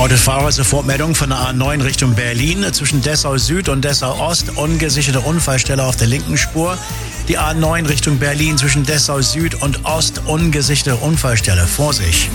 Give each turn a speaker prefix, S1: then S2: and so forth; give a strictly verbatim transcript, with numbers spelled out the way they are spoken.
S1: Autofahrer, Sofortmeldung von der A neun Richtung Berlin. Zwischen Dessau Süd und Dessau Ost ungesicherte Unfallstelle auf der linken Spur. Die A neun Richtung Berlin zwischen Dessau Süd und Ost ungesicherte Unfallstelle. Vorsicht!